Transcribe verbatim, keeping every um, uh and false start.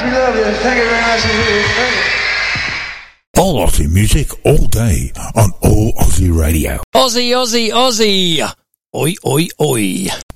we love you. Thank you very much. Thank you. All Aussie music, all day, on All Aussie Radio. Aussie, Aussie, Aussie. Oi, oi, oi.